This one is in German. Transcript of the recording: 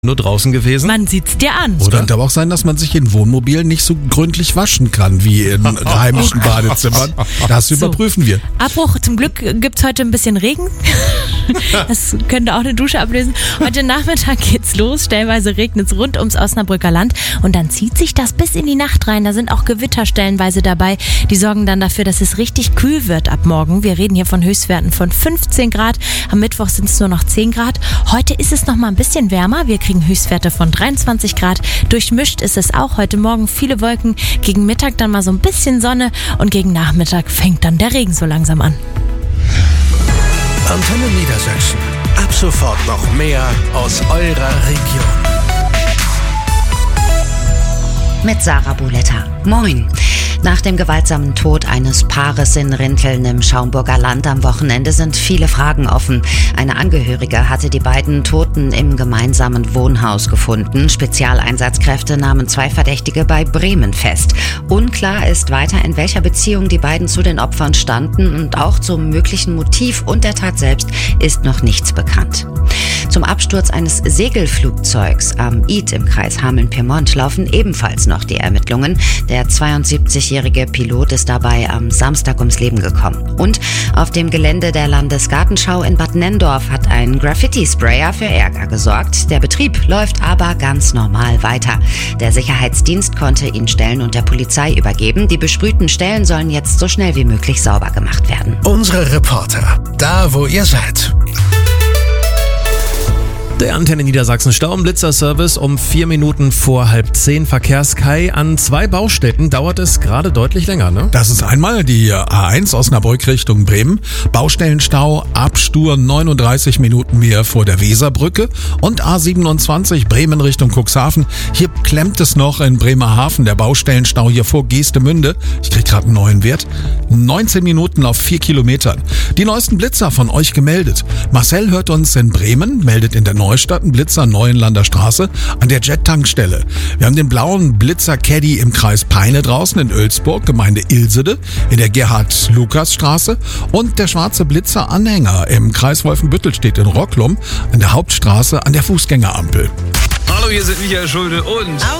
nur draußen gewesen. Man sieht's dir an. Es könnte aber auch sein, dass man sich in Wohnmobilen nicht so gründlich waschen kann wie in heimischen Badezimmern. Das überprüfen wir. Abbruch, zum Glück gibt's heute ein bisschen Regen. Das könnte auch eine Dusche ablösen. Heute Nachmittag geht's los. Stellenweise regnet's rund ums Osnabrücker Land. Und dann zieht sich das bis in die Nacht rein. Da sind auch Gewitter stellenweise dabei. Die sorgen dann dafür, dass es richtig kühl wird ab morgen. Wir reden hier von Höchstwerten von 15 Grad. Am Mittwoch sind es nur noch 10 Grad. Heute ist es noch mal ein bisschen wärmer. Wir kriegen Höchstwerte von 23 Grad. Durchmischt ist es auch. Heute Morgen viele Wolken. Gegen Mittag dann mal so ein bisschen Sonne. Und gegen Nachmittag fängt dann der Regen so langsam an. Antenne Niedersachsen. Ab sofort noch mehr aus eurer Region. Mit Sarah Buletta. Moin. Nach dem gewaltsamen Tod eines Paares in Rinteln im Schaumburger Land am Wochenende sind viele Fragen offen. Eine Angehörige hatte die beiden Toten im gemeinsamen Wohnhaus gefunden. Spezialeinsatzkräfte nahmen 2 Verdächtige bei Bremen fest. Unklar ist weiter, in welcher Beziehung die beiden zu den Opfern standen, und auch zum möglichen Motiv und der Tat selbst ist noch nichts bekannt. Zum Absturz eines Segelflugzeugs am Id im Kreis Hameln-Pyrmont laufen ebenfalls noch die Ermittlungen. Der 72-jährige Pilot ist dabei am Samstag ums Leben gekommen. Und auf dem Gelände der Landesgartenschau in Bad Nenndorf hat ein Graffiti-Sprayer für Ärger gesorgt. Der Betrieb läuft aber ganz normal weiter. Der Sicherheitsdienst konnte ihn Stellen und der Polizei übergeben. Die besprühten Stellen sollen jetzt so schnell wie möglich sauber gemacht werden. Unsere Reporter, da wo ihr seid. Der Antenne Niedersachsen Staublitzer-Service um 4 Minuten vor 9:30. Verkehrskai. An 2 Baustätten dauert es gerade deutlich länger, ne? Das ist einmal die A1 Osnabrück Richtung Bremen. Baustellenstau ab Stur 39 Minuten mehr vor der Weserbrücke. Und A27 Bremen Richtung Cuxhaven. Hier klemmt es noch in Bremerhaven. Der Baustellenstau hier vor Geestemünde. Ich krieg gerade einen neuen Wert. 19 Minuten auf 4 Kilometern. Die neuesten Blitzer von euch gemeldet. Marcel hört uns in Bremen, meldet in der Neustadt einen Blitzer Neuenlander Straße an der Jet-Tankstelle. Wir haben den blauen Blitzer Caddy im Kreis Peine draußen in Oelsburg, Gemeinde Ilsede, in der Gerhard-Lukas-Straße, und der schwarze Blitzer Anhänger im Kreis Wolfenbüttel steht in Rocklum an der Hauptstraße an der Fußgängerampel. Hallo, hier sind Michael Schulde und